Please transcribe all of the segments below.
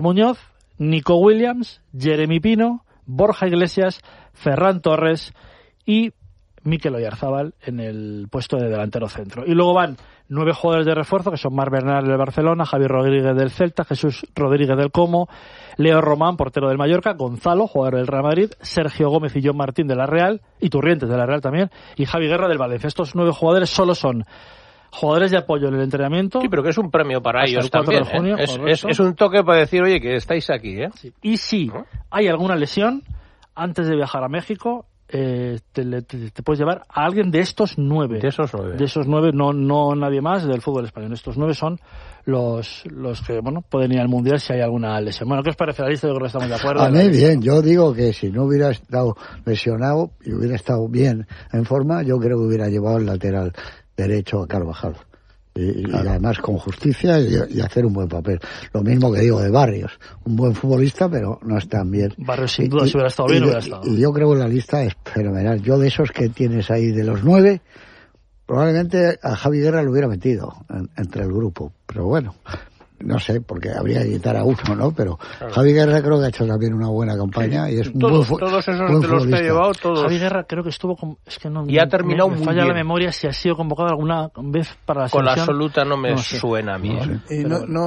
Muñoz, Nico Williams, Jeremy Pino, Borja Iglesias, Ferran Torres y Mikel Oyarzabal en el puesto de delantero centro. Y luego van 9 jugadores de refuerzo, que son Marc Bernal del Barcelona, Javier Rodríguez del Celta, Jesús Rodríguez del Como, Leo Román, portero del Mallorca, Gonzalo, jugador del Real Madrid, Sergio Gómez y John Martín de la Real, y Turrientes de la Real también, y Javi Guerra del Valencia. Estos 9 jugadores solo son jugadores de apoyo en el entrenamiento. Sí, pero que es un premio para ellos también. Junio, es un toque para decir, oye, que estáis aquí, ¿eh? Sí. Y si hay alguna lesión, antes de viajar a México, te puedes llevar a alguien de estos 9. De esos 9. De esos 9, no nadie más del fútbol español. Estos 9 son los que, pueden ir al Mundial si hay alguna lesión. Bueno, ¿qué os parece la lista? Yo creo que estamos de acuerdo. A mí bien, yo digo que si no hubiera estado lesionado y hubiera estado bien en forma, yo creo que hubiera llevado el lateral derecho a Carvajal. Y además con justicia y hacer un buen papel. Lo mismo que digo de Barrios, un buen futbolista, pero no es tan bien. Barrios sin duda, si hubiera estado bien, hubiera estado. Y yo creo que la lista es fenomenal. Yo de esos que tienes ahí, de los 9, probablemente a Javi Guerra lo hubiera metido entre el grupo. Pero bueno, no sé, porque habría que quitar a uno, ¿no? Pero claro. Javi Guerra creo que ha hecho también una buena campaña y es un todos esos de los que ha llevado, todos. Javi Guerra creo que estuvo y ha terminado me muy falla bien. La memoria si ha sido convocado alguna vez para la con selección. La absoluta no me suena a mí. Y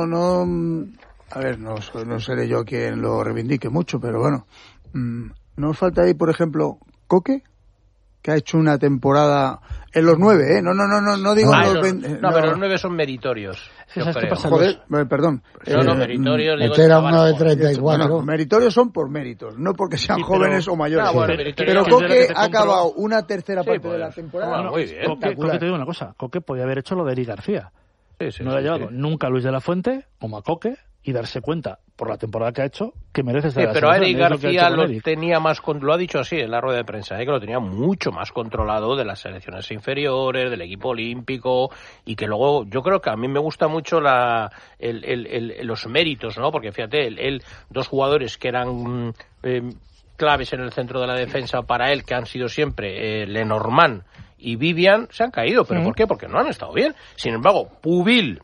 a ver, no seré yo quien lo reivindique mucho, pero bueno, nos falta ahí, por ejemplo, Coque, que ha hecho una temporada en los 9, ¿eh? No digo los 20. No, pero los 9 son meritorios. Joder, perdón. No, meritorios. Meter a uno de 34. Bueno, meritorios son por méritos, no porque sean jóvenes o mayores. Bueno, pero Coque ha acabado una tercera parte de la temporada. Muy bien. Coque, te digo una cosa, Coque podía haber hecho lo de Eric García. No le ha llevado nunca a Luis de la Fuente, como a Coque, y darse cuenta, por la temporada que ha hecho, que merece estar pero a Eric García lo tenía más, lo ha dicho así en la rueda de prensa, que lo tenía mucho más controlado de las selecciones inferiores, del equipo olímpico, y que luego, yo creo que a mí me gusta mucho los méritos, ¿no? Porque fíjate, dos jugadores que eran claves en el centro de la defensa para él, que han sido siempre Lenormand y Vivian, se han caído. ¿Pero por qué? Porque no han estado bien. Sin embargo, Pubil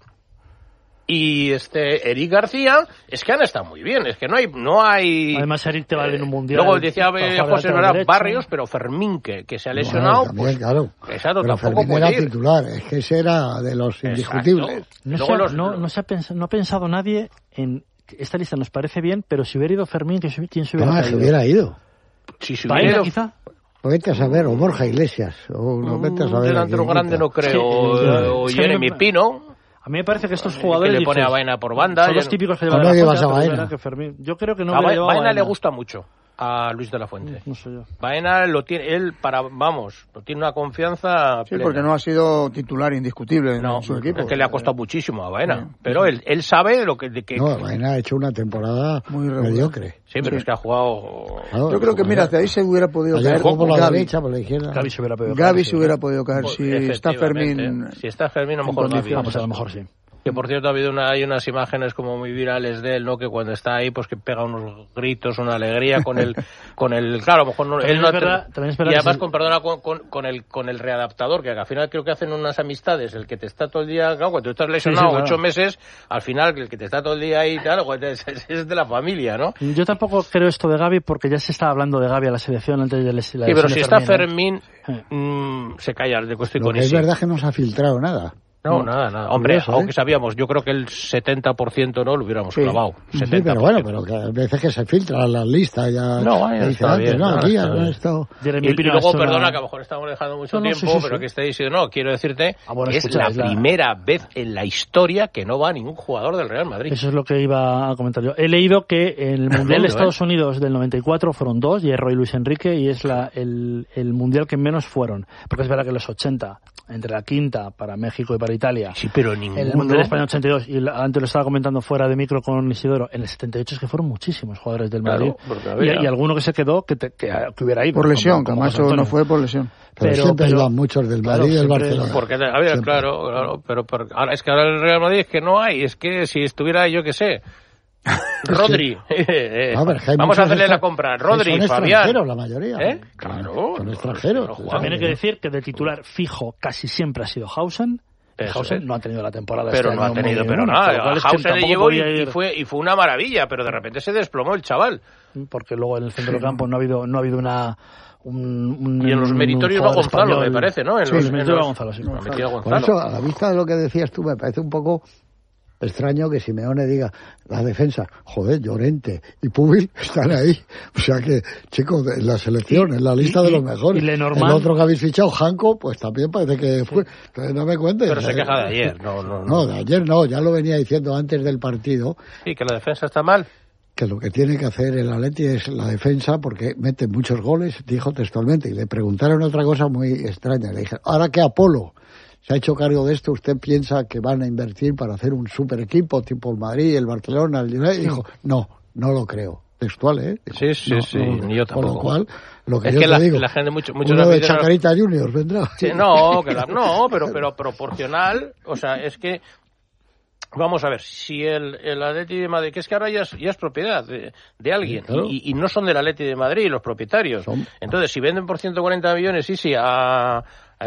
y Eric García es que han estado muy bien, es que no hay además Eric te vale en un mundial. Luego decía José, no era Barrios, pero Fermín que se ha lesionado, también, pues claro. Exacto, pero tampoco Fermín era titular, es que ese era de los indiscutibles. No ha pensado nadie en esta lista, nos parece bien, pero si hubiera ido Fermín, ¿quién se hubiera se hubiera ido? Si se hubiera ido, quizá. Vete a saber, o Borja Iglesias, vete a saber. Un delantero grande no creo, o Jeremy Pino. A mí me parece que estos jugadores que le pone a Baena por banda. Son los típicos que llevan a Baena. Yo creo que no a Baena le gusta mucho a Luis de la Fuente. No sé yo. Baena lo tiene, lo tiene una confianza plena. Porque no ha sido titular indiscutible en su equipo. Es que le ha costado muchísimo a Baena. Pero él sabe lo que... No, Baena ha hecho una temporada muy mediocre. Sí, pero es que ha jugado... Yo creo que, mira, de ahí se hubiera podido caer por la derecha, por la izquierda. Gavi se hubiera podido caer si está Fermín. Si está Fermín, a lo mejor Gavi. Vamos, a lo mejor sí. Que por cierto hay unas imágenes como muy virales de él, ¿no? Que cuando está ahí, pues que pega unos gritos, una alegría con el claro, a lo mejor no, él no y además con el readaptador, que al final creo que hacen unas amistades, el que te está todo el día, claro, cuando tú estás lesionado 8 meses, al final el que te está todo el día ahí y tal, es de la familia, ¿no? Yo tampoco creo esto de Gavi, porque ya se estaba hablando de Gavi a la selección antes de la sí, pero si está Fermín, se calla de cuestión con eso. Es verdad que no se ha filtrado nada. No, nada. Hombre, aunque sabíamos, yo creo que el 70% no lo hubiéramos clavado. 70%. Sí, pero bueno, que a veces que se filtran las listas ya. Está bien. Aquí ya no esto. Y luego, perdona, que a lo mejor estamos dejando mucho tiempo, pero que esté diciendo, quiero decirte que es la primera vez en la historia que no va ningún jugador del Real Madrid. Eso es lo que iba a comentar yo. He leído que en el Mundial de Estados Unidos del 94 fueron 2, Hierro y Luis Enrique, y es el Mundial que menos fueron. Porque es verdad que los 80, entre la quinta para México y para Italia. Sí, pero ninguno. El Mundial de España 82, y antes lo estaba comentando fuera de micro con Isidoro, en el 78 es que fueron muchísimos jugadores del Madrid. Y alguno que se quedó que hubiera ido. Por lesión, que además no fue por lesión. Pero siempre iban muchos del Madrid y del Barcelona. Porque, claro, pero ahora, es que ahora el Real Madrid es que no hay, es que si estuviera, yo qué sé, Rodri, vamos a hacerle la compra. Rodri, son Fabián. Extranjeros la mayoría. Claro. Son extranjeros. También hay que decir que de titular fijo casi siempre ha sido Hausen. Hausen no ha tenido la temporada pero este no año ha tenido, muy pero buena, nada. Hausen le llevó y fue una maravilla, pero de repente se desplomó el chaval. Porque luego en el centro del campo no ha habido una... y en los meritorios va Gonzalo, español, me parece, ¿no? En los meritorios va Gonzalo, sí. Gonzalo. Por eso, a la vista de lo que decías tú, me parece un poco extraño que Simeone diga la defensa, joder, Llorente y Pubil están ahí. O sea que, chicos, en la selección, en la lista de los mejores. El otro que habéis fichado, Janko, pues también parece que fue. Entonces no me cuentes. Pero se queja de ayer. No, de ayer no, ya lo venía diciendo antes del partido. Sí, que la defensa está mal. Que lo que tiene que hacer el Atleti es la defensa porque mete muchos goles, dijo textualmente. Y le preguntaron otra cosa muy extraña. Le dije, ahora que Apolo se ha hecho cargo de esto, ¿usted piensa que van a invertir para hacer un super equipo tipo el Madrid, el Barcelona, el United? Y dijo, no lo creo. Textual, ¿eh? Sí, ni yo tampoco. Con lo cual, lo que es yo que te digo, la gente muchos uno de Chacarita Juniors vendrá. Sí, pero proporcional, o sea, es que vamos a ver, si el Atleti de Madrid, que es que ahora ya es propiedad de alguien, sí, claro. y no son del Atleti de Madrid los propietarios. Entonces, si venden por 140 millones, a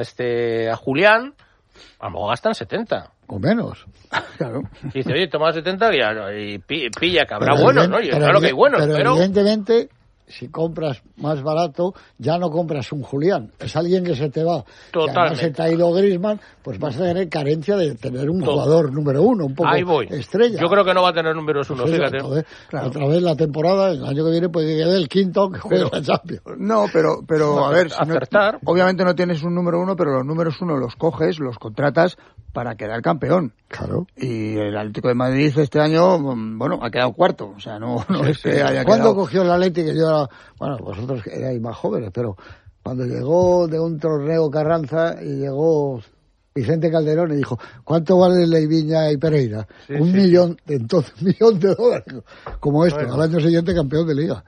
Julián, a lo mejor gastan 70. O menos. Claro. Y dice, oye, toma 70 y pilla, que habrá buenos, ¿no? Y claro que hay buenos, pero evidentemente, si compras más barato, ya no compras un Julián. Es alguien que se te va. Totalmente. Se te ha ido Griezmann, pues vas a tener carencia de tener un jugador número uno, un poco ahí voy. Estrella. Yo creo que no va a tener números uno, pues fíjate. Entonces, claro. Otra vez la temporada, el año que viene puede que quede el quinto que juegue la Champions. No, pero a ver, acertar. Obviamente no tienes un número uno, pero los números uno los coges, los contratas para quedar campeón. Claro. Y el Atlético de Madrid este año, bueno, ha quedado cuarto. O sea, no es que haya ¿Cuándo quedado... cogió el Atlético? Que yo era, bueno, vosotros erais más jóvenes, pero cuando llegó de un torneo Carranza y llegó Vicente Calderón y dijo, ¿cuánto vale Leiviña y Pereira? $1 millón, entonces $1 millón de dólares. Como esto, al año siguiente campeón de liga.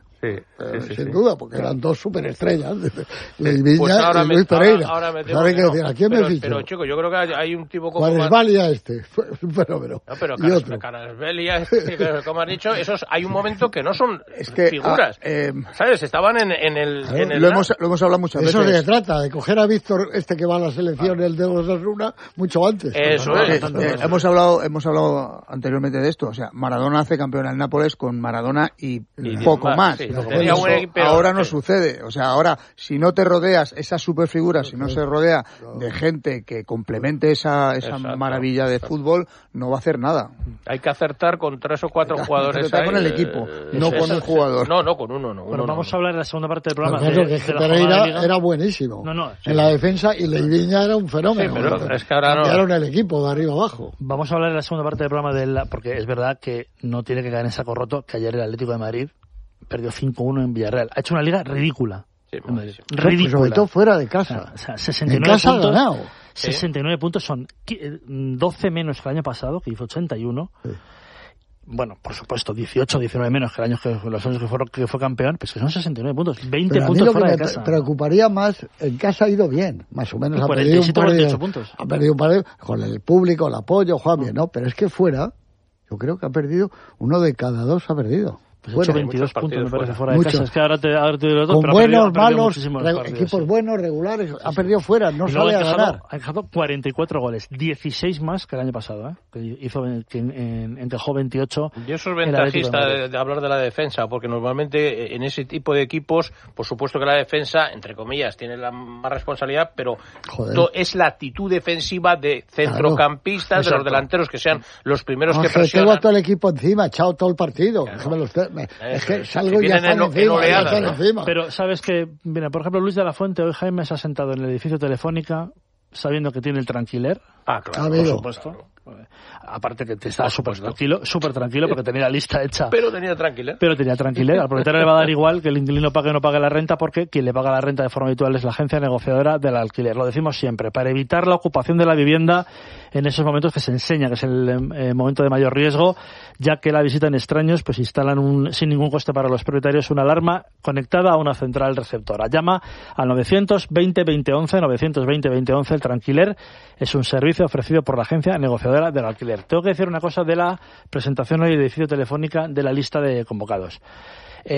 Sin duda, porque eran dos superestrellas, Leiviña pues y Luis Pereira. Ahora me hay que decir, ¿a quién me ficho? Pero chico, yo creo que hay un tipo como... Kvaratskhelia fue un fenómeno. No, pero Kvaratskhelia, como has dicho, esos hay un momento que no son figuras. ¿Sabes? Estaban en el... Lo hemos hablado muchas veces. Eso se trata, de coger a Víctor, que va a la selección, el de Osasuna, mucho antes. Eso es. Hemos hablado anteriormente de esto. O sea, Maradona hace campeón al Nápoles con Maradona y poco más. Sí. Ahora no sucede. O sea, ahora, si no te rodeas, esa superfigura, si no se rodea de gente que complemente esa maravilla de fútbol, no va a hacer nada. Hay que acertar con 3 o 4 jugadores ahí. Con el equipo, no con el jugador. No, con uno. Bueno, vamos a hablar de la segunda parte del programa. Que Pereira era buenísimo. En la defensa, y Leiviña era un fenómeno. Sí, pero es que ahora cambiaron el equipo de arriba abajo. Vamos a hablar de la segunda parte del programa, porque es verdad que no tiene que caer en saco roto que ayer el Atlético de Madrid perdió 5-1 en Villarreal. Ha hecho una liga ridícula. Ridícula. Sobre todo fuera de casa. O sea, 69 en casa puntos, ha ganado. 69 puntos son 12 menos que el año pasado, que hizo 81. Sí. Bueno, por supuesto, 18, 19 menos que los años que fue campeón, pues que son 69 puntos, 20 puntos fuera de casa. Me preocuparía más, en casa ha ido bien, más o menos. 47, 48 puntos. Ha perdido un par con el público, el apoyo, Juan bien, ¿no? Pero es que fuera, yo creo que ha perdido, 1 de cada 2 ha perdido. Pues ha hecho 22 puntos, me parece, fuera de casa. Es que ahora te digo los dos, con pero buenos, malos, equipos buenos, regulares, ha perdido fuera, no sale a ganar. Ha dejado 44 goles, 16 más que el año pasado, que encajó 28. Yo soy ventajista de hablar de la defensa, porque normalmente en ese tipo de equipos, por supuesto que la defensa, entre comillas, tiene la más responsabilidad, pero es la actitud defensiva de centrocampistas, de los delanteros, que sean los primeros que presionan. Tengo a todo el equipo encima, echado todo el partido. Es que salgo y ya están encima. Pero sabes que, mira, por ejemplo, Luis de la Fuente, hoy Jaime se ha sentado en el edificio Telefónica sabiendo que tiene el tranquiler. Claro, por supuesto. Claro. Aparte que te estaba súper tranquilo porque tenía la lista hecha. Pero tenía tranquiler. Al propietario le va a dar igual que el inquilino pague o no pague la renta, porque quien le paga la renta de forma habitual es la agencia negociadora del alquiler. Lo decimos siempre, para evitar la ocupación de la vivienda en esos momentos que se enseña que es el momento de mayor riesgo, ya que la visita en extraños pues instalan sin ningún coste para los propietarios una alarma conectada a una central receptora. Llama al 920-2011, 920-2011. El tranquiler es un servicio ofrecido por la agencia negociadora del alquiler. Tengo que decir una cosa de la presentación hoy de edificio Telefónica de la lista de convocados.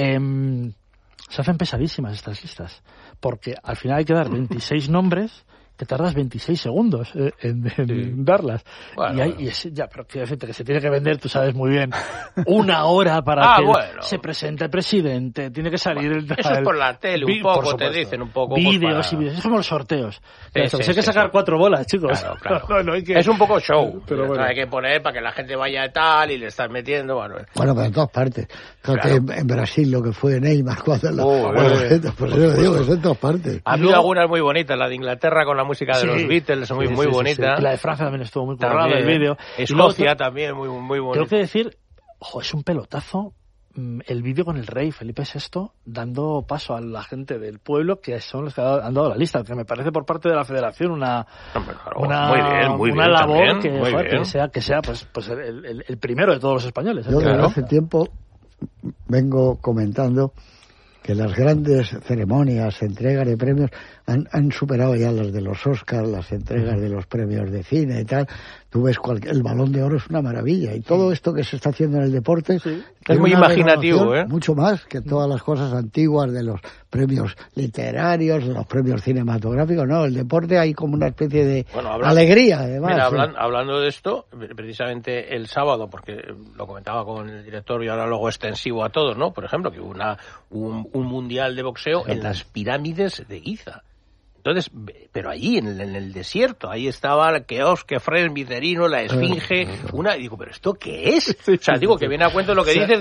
Se hacen pesadísimas estas listas, porque al final hay que dar 26 nombres que tardas 26 segundos en darlas. Bueno, Pero quiero decirte que se tiene que vender, tú sabes muy bien, 1 hora para que se presente el presidente, tiene que salir eso es por la tele, un poco te dicen, un poco vídeos y vídeos, es como los sorteos. Hay que sacar 4 bolas, chicos. Claro. No hay que... Es un poco show, pero bueno. Hay que poner para que la gente vaya tal y le estás metiendo, bueno, pero en todas partes. Claro. En Brasil lo que fue Neymar cuando pues yo digo, es en todas partes. Ha habido algunas muy bonitas, la de Inglaterra con la música de los Beatles, muy bonita. La de Francia también estuvo muy currada, el vídeo. Escocia también, muy bonita. Tengo que decir, es un pelotazo el vídeo con el rey Felipe VI dando paso a la gente del pueblo, que son los que han dado la lista, que me parece por parte de la Federación una labor que sea pues el primero de todos los españoles. Yo desde hace tiempo vengo comentando que las grandes ceremonias, entregas de premios, han superado ya las de los Oscars, las entregas de los premios de cine y tal. Tú ves el Balón de Oro es una maravilla, y todo esto que se está haciendo en el deporte es muy imaginativo, mucho más que todas las cosas antiguas de los premios literarios, de los premios cinematográficos. No, el deporte hay como una especie de alegría, además. Mira, hablando de esto, precisamente el sábado, porque lo comentaba con el director y ahora luego extensivo a todos, ¿no? Por ejemplo, que hubo un mundial de boxeo en las pirámides de Giza. Entonces, pero allí, en el desierto, ahí estaba el Kefren, Micerino, la Esfinge, y digo, ¿pero esto qué es? O sea, digo, que viene a cuento lo que dices,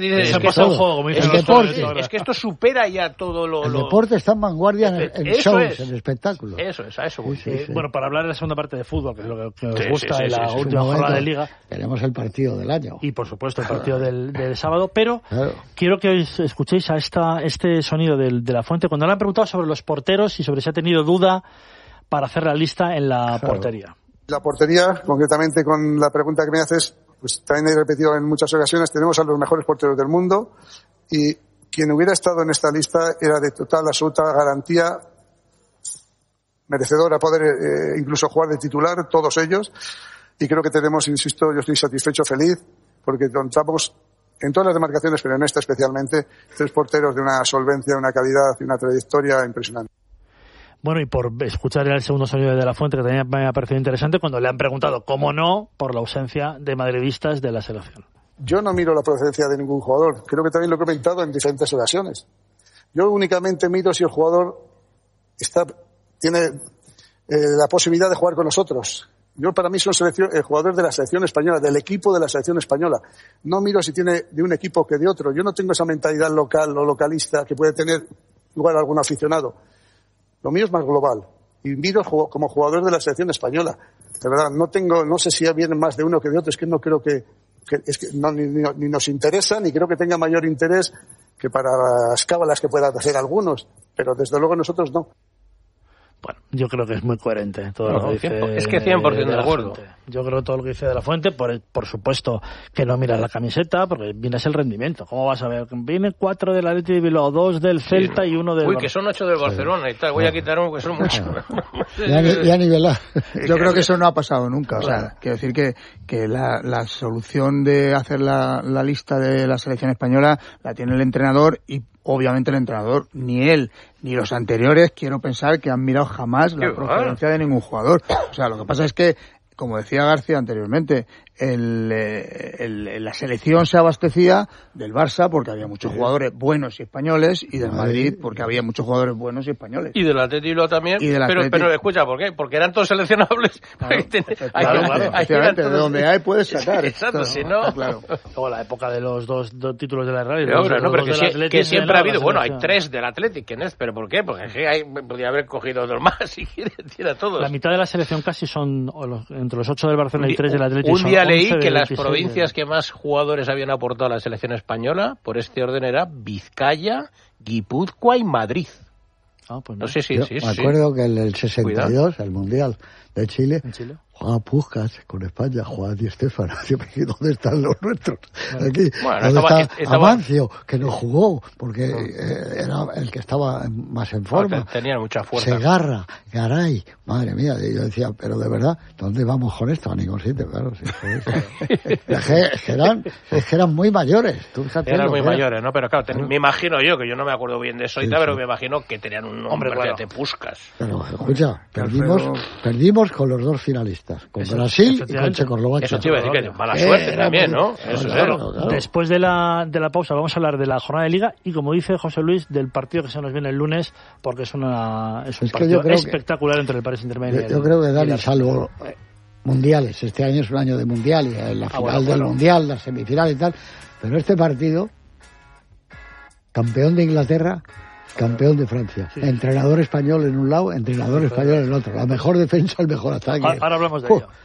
es que esto supera ya todo lo... El deporte está en vanguardia en shows, en espectáculos. Eso es, a eso. Bueno, para hablar de la segunda parte de fútbol, que es lo que nos gusta en la última jornada de Liga. Tenemos el partido del año. Y, por supuesto, el partido del sábado, pero quiero que escuchéis a este sonido de la fuente, cuando le han preguntado sobre los porteros y sobre si ha tenido duda para hacer la lista en la portería. La portería, concretamente con la pregunta que me haces, pues también he repetido en muchas ocasiones, tenemos a los mejores porteros del mundo, y quien hubiera estado en esta lista era de total, absoluta garantía, merecedor a poder incluso jugar de titular, todos ellos, y creo que tenemos, insisto, yo estoy satisfecho, feliz, porque contamos en todas las demarcaciones, pero en esta especialmente, 3 porteros de una solvencia, una calidad y una trayectoria impresionante. Bueno, y por escuchar el segundo sonido de la fuente, que también me ha parecido interesante, cuando le han preguntado, ¿cómo no?, por la ausencia de madridistas de la selección. Yo no miro la procedencia de ningún jugador. Creo que también lo he comentado en diferentes ocasiones. Yo únicamente miro si el jugador tiene la posibilidad de jugar con nosotros. Yo, para mí, soy el jugador de la selección española, del equipo de la selección española. No miro si tiene de un equipo que de otro. Yo no tengo esa mentalidad local o localista que puede tener igual algún aficionado. Lo mío es más global. Y miro como jugador de la selección española. De verdad, no sé si vienen más de uno que de otro. Es que no creo que ni nos interesa, ni creo que tenga mayor interés que para las cábalas que puedan hacer algunos. Pero desde luego nosotros no. Bueno, yo creo que es muy coherente todo lo que dice. Es que 100% de acuerdo. Yo creo que todo lo que dice de la Fuente, por supuesto que no miras la camiseta, porque viene el rendimiento. ¿Cómo vas a ver? Viene 4 del Athletic de Bilbao, 2 del Celta y 1 del... Uy, que son 8 del Barcelona y tal. Voy a quitar uno, que son muchos. Ya nivelar. Yo creo que eso no ha pasado nunca. O sea, quiero decir que la solución de hacer la lista de la selección española la tiene el entrenador, y obviamente el entrenador, ni él ni los anteriores, quiero pensar que han mirado jamás la procedencia de ningún jugador. O sea, lo que pasa es que, como decía García anteriormente, la selección se abastecía del Barça porque había muchos jugadores buenos y españoles, y del Madrid porque había muchos jugadores buenos y españoles. Y del Atlético también. Pero escucha, ¿por qué? Porque eran todos seleccionables. Claro, de donde hay puedes sacar. Exacto, si no... Claro. Luego la época de los dos títulos de la Real. Pero que siempre ha habido... Bueno, hay 3 del Atlético, ¿pero por qué? Porque podría haber cogido 2 más, si quiere todos. La mitad de la selección casi son entre los 8 del Barcelona y 3 del Atlético. Un día leí que las provincias que más jugadores habían aportado a la selección española, por este orden, era Vizcaya, Guipúzcoa y Madrid. Pues no sé si... Me acuerdo que el 62, el Mundial de Chile, jugaba Puskás con España, jugaba Di Stéfano. ¿Dónde están los nuestros? Aquí, bueno, ¿dónde está Amancio, que no jugó, porque era el que estaba más en forma? Tenía mucha fuerza. Segarra, Garay, madre mía, yo decía, pero de verdad, ¿dónde vamos con esto? A ningún sitio, claro. Sí, es que eran muy mayores. Eran muy mayores, ¿no? Pero claro, me imagino yo, que yo no me acuerdo bien de eso, pero me imagino que tenían un nombre de Puskás. Pero, escucha, perdimos con los dos finalistas. Con Brasil y con Checoslovaquia. Eso te iba a decir que mala suerte también, ¿no? Eso claro. Después de la pausa vamos a hablar de la jornada de Liga y, como dice José Luis, del partido que se nos viene el lunes, porque es un partido espectacular entre el Paris Saint-Germain. Yo creo que Dani, salvo mundiales, este año es un año de mundial, y la final del mundial, la semifinal y tal, pero este partido, campeón de Inglaterra, campeón de Francia. Sí. Entrenador español en un lado, entrenador español en el otro. La mejor defensa, el mejor ataque. Ahora hablamos de ello.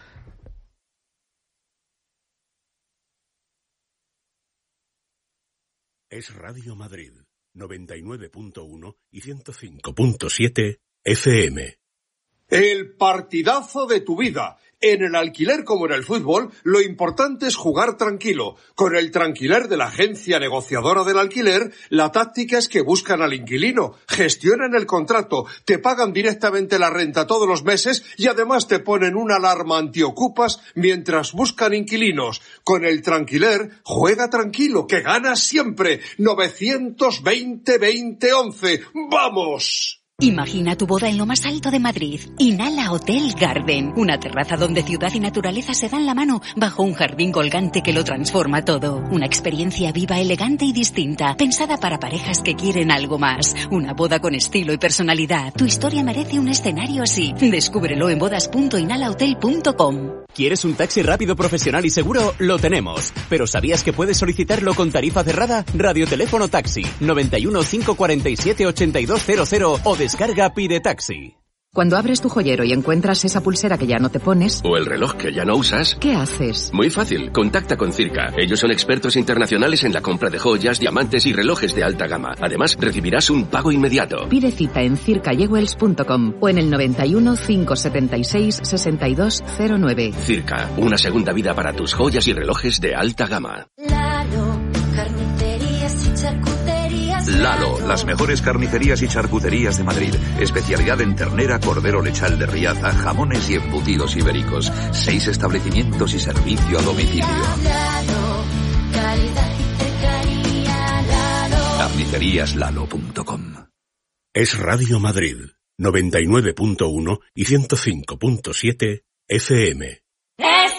Es Radio Madrid, 99.1 y 105.7 FM. El partidazo de tu vida. En el alquiler como en el fútbol, lo importante es jugar tranquilo. Con el Tranquiler de la agencia negociadora del alquiler, la táctica es que buscan al inquilino, gestionan el contrato, te pagan directamente la renta todos los meses y además te ponen una alarma antiocupas mientras buscan inquilinos. Con el Tranquiler, juega tranquilo, que ganas siempre. 920-2011. ¡Vamos! Imagina tu boda en lo más alto de Madrid. Inhala Hotel Garden. Una terraza donde ciudad y naturaleza se dan la mano bajo un jardín colgante que lo transforma todo. Una experiencia viva, elegante y distinta. Pensada para parejas que quieren algo más. Una boda con estilo y personalidad. Tu historia merece un escenario así. Descúbrelo en bodas.inhalahotel.com. ¿Quieres un taxi rápido, profesional y seguro? Lo tenemos. ¿Pero sabías que puedes solicitarlo con tarifa cerrada? Radioteléfono Taxi. 91 547 8200 o descarga Pide Taxi. Cuando abres tu joyero y encuentras esa pulsera que ya no te pones... O el reloj que ya no usas... ¿Qué haces? Muy fácil, contacta con Circa. Ellos son expertos internacionales en la compra de joyas, diamantes y relojes de alta gama. Además, recibirás un pago inmediato. Pide cita en circajewels.com o en el 91 576 6209. Circa, una segunda vida para tus joyas y relojes de alta gama. Lalo, las mejores carnicerías y charcuterías de Madrid. Especialidad en ternera, cordero lechal de Riaza, jamones y embutidos ibéricos. 6 establecimientos y servicio a domicilio. Carniceríaslalo.com. Es Radio Madrid, 99.1 y 105.7 FM.